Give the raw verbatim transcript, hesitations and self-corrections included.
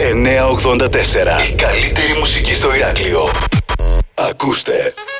εννιακόσια ογδόντα τέσσερα. Η καλύτερη μουσική στο Ηράκλειο. Ακούστε.